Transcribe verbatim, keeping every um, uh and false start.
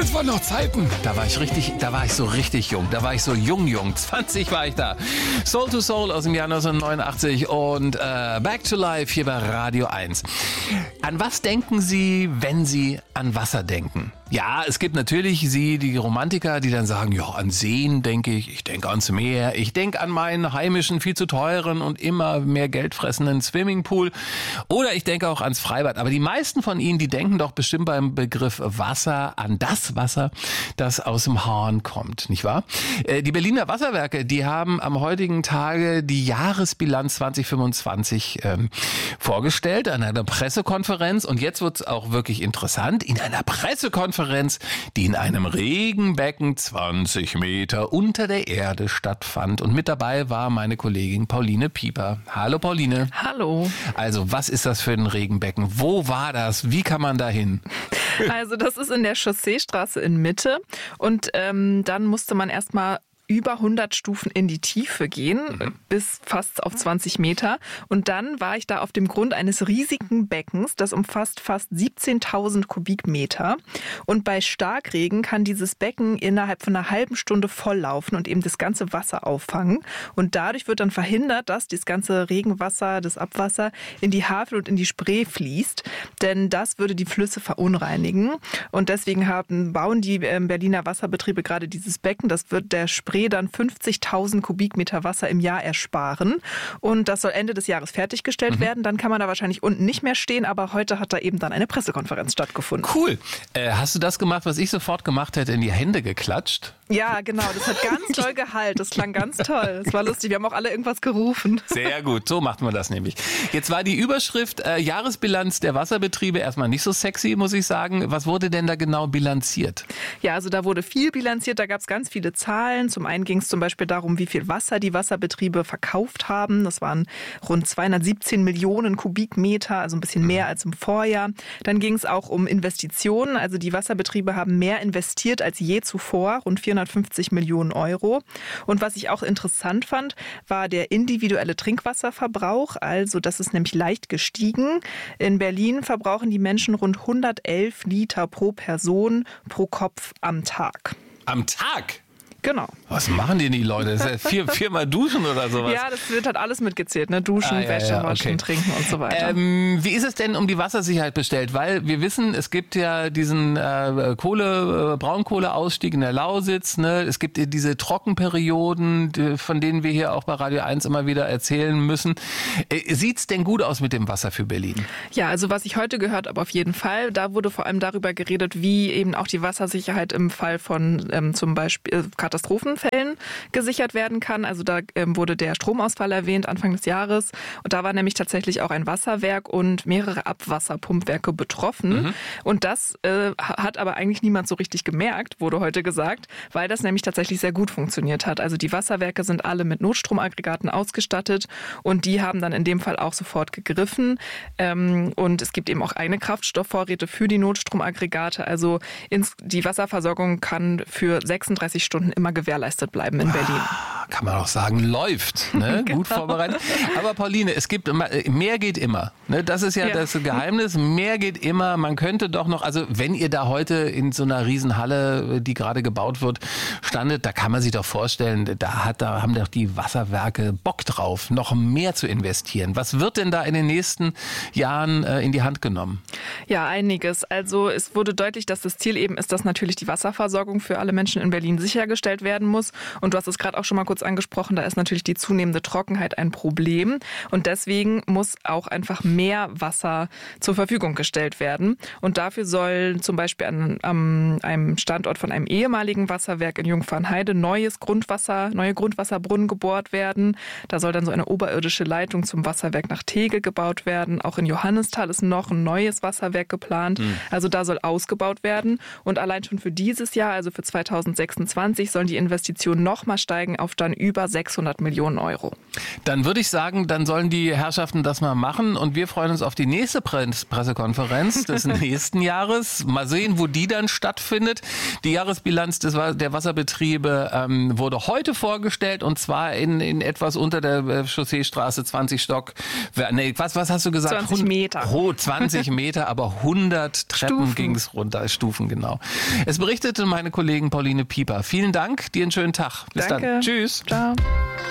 Das waren noch Zeiten. Da war ich richtig, da war ich so richtig jung. Da war ich so jung, jung. zwanzig war ich da. Soul to Soul aus dem Jahr neunzehnhundertneunundachtzig und äh, Back to Life hier bei Radio eins. An was denken Sie, wenn Sie an Wasser denken? Ja, es gibt natürlich Sie, die Romantiker, die dann sagen, ja, an Seen denke ich, ich denke ans Meer, ich denke an meinen heimischen, viel zu teuren und immer mehr Geld fressenden Swimmingpool oder ich denke auch ans Freibad. Aber die meisten von Ihnen, die denken doch bestimmt beim Begriff Wasser an das Wasser, das aus dem Hahn kommt, nicht wahr? Die Berliner Wasserwerke, die haben am heutigen Tage die Jahresbilanz zwanzig fünfundzwanzig ähm, vorgestellt an einer Pressekonferenz und jetzt wird's auch wirklich interessant, in einer Pressekonferenz, die in einem Regenbecken zwanzig Meter unter der Erde stattfand. Und mit dabei war meine Kollegin Pauline Pieper. Hallo Pauline. Hallo. Also was ist das für ein Regenbecken? Wo war das? Wie kann man da hin? Also das ist in der Chausseestraße in Mitte und ähm, dann musste man erstmal über hundert Stufen in die Tiefe gehen, mhm. bis fast auf zwanzig Meter. Und dann war ich da auf dem Grund eines riesigen Beckens, das umfasst fast siebzehntausend Kubikmeter. Und bei Starkregen kann dieses Becken innerhalb von einer halben Stunde volllaufen und eben das ganze Wasser auffangen. Und dadurch wird dann verhindert, dass das ganze Regenwasser, das Abwasser in die Havel und in die Spree fließt. Denn das würde die Flüsse verunreinigen. Und deswegen haben, bauen die Berliner Wasserbetriebe gerade dieses Becken. Das wird der Spree dann fünfzigtausend Kubikmeter Wasser im Jahr ersparen. Und das soll Ende des Jahres fertiggestellt mhm. werden. Dann kann man da wahrscheinlich unten nicht mehr stehen. Aber heute hat da eben dann eine Pressekonferenz stattgefunden. Cool. Äh, hast du das gemacht, was ich sofort gemacht hätte, in die Hände geklatscht? Ja, genau. Das hat ganz toll Gehalt. Das klang ganz toll. Das war lustig. Wir haben auch alle irgendwas gerufen. Sehr gut. So macht man das nämlich. Jetzt war die Überschrift äh, Jahresbilanz der Wasserbetriebe erstmal nicht so sexy, muss ich sagen. Was wurde denn da genau bilanziert? Ja, also da wurde viel bilanziert. Da gab es ganz viele Zahlen. Zum einen ging es zum Beispiel darum, wie viel Wasser die Wasserbetriebe verkauft haben. Das waren rund zweihundertsiebzehn Millionen Kubikmeter, also ein bisschen mehr als im Vorjahr. Dann ging es auch um Investitionen. Also die Wasserbetriebe haben mehr investiert als je zuvor, rund vierhundertfünfzig Millionen Euro. Und was ich auch interessant fand, war der individuelle Trinkwasserverbrauch. Also das ist nämlich leicht gestiegen. In Berlin verbrauchen die Menschen rund hundertelf Liter pro Person pro Kopf am Tag. Am Tag? Genau. Was machen die, die Leute? Das ist ja vier, viermal duschen oder sowas? Ja, das wird halt alles mitgezählt, ne? Duschen, ah, ja, Wäsche ja, waschen, okay. trinken und so weiter. Ähm, wie ist es denn um die Wassersicherheit bestellt? Weil wir wissen, es gibt ja diesen äh, Kohle, äh, Braunkohleausstieg in der Lausitz, ne? Es gibt diese Trockenperioden, die, von denen wir hier auch bei Radio eins immer wieder erzählen müssen. Äh, sieht's denn gut aus mit dem Wasser für Berlin? Ja, also was ich heute gehört habe, auf jeden Fall. Da wurde vor allem darüber geredet, wie eben auch die Wassersicherheit im Fall von ähm, zum Beispiel äh, Katastrophenfällen gesichert werden kann. Also da ähm, wurde der Stromausfall erwähnt Anfang des Jahres und da war nämlich tatsächlich auch ein Wasserwerk und mehrere Abwasserpumpwerke betroffen. Mhm. Und das äh, hat aber eigentlich niemand so richtig gemerkt, wurde heute gesagt, weil das nämlich tatsächlich sehr gut funktioniert hat. Also die Wasserwerke sind alle mit Notstromaggregaten ausgestattet und die haben dann in dem Fall auch sofort gegriffen. Ähm, und es gibt eben auch eigene Kraftstoffvorräte für die Notstromaggregate. Also ins, die Wasserversorgung kann für sechsunddreißig Stunden immer gewährleistet bleiben in Berlin. Kann man auch sagen, läuft, ne? Genau. Gut vorbereitet. Aber Pauline, es gibt immer, mehr geht immer. Ne? Das ist ja, ja das Geheimnis. Mehr geht immer. Man könnte doch noch, also wenn ihr da heute in so einer Riesenhalle, die gerade gebaut wird, standet, da kann man sich doch vorstellen, da hat, da haben doch die Wasserwerke Bock drauf, noch mehr zu investieren. Was wird denn da in den nächsten Jahren äh, in die Hand genommen? Ja, einiges. Also es wurde deutlich, dass das Ziel eben ist, dass natürlich die Wasserversorgung für alle Menschen in Berlin sichergestellt werden muss. Und du hast es gerade auch schon mal kurz angesprochen, da ist natürlich die zunehmende Trockenheit ein Problem. Und deswegen muss auch einfach mehr Wasser zur Verfügung gestellt werden. Und dafür soll zum Beispiel an, an einem Standort von einem ehemaligen Wasserwerk in Jungfernheide neues Grundwasser, neue Grundwasserbrunnen gebohrt werden. Da soll dann so eine oberirdische Leitung zum Wasserwerk nach Tegel gebaut werden. Auch in Johannisthal ist noch ein neues Wasserwerk geplant. Mhm. Also da soll ausgebaut werden. Und allein schon für dieses Jahr, also für zweitausendsechsundzwanzig, sollen die Investitionen noch mal steigen auf dann gehören über sechshundert Millionen Euro. Dann würde ich sagen, dann sollen die Herrschaften das mal machen und wir freuen uns auf die nächste Pressekonferenz des nächsten Jahres. Mal sehen, wo die dann stattfindet. Die Jahresbilanz des, der Wasserbetriebe ähm, wurde heute vorgestellt und zwar in, in etwas unter der Chausseestraße, zwanzig Stock. Nee, was, was hast du gesagt? zwanzig Meter. Oh, zwanzig Meter, aber hundert Treppen ging es runter, Stufen, genau. Es berichtete meine Kollegin Pauline Pieper. Vielen Dank, dir einen schönen Tag. Bis Danke. dann. Tschüss. Ciao.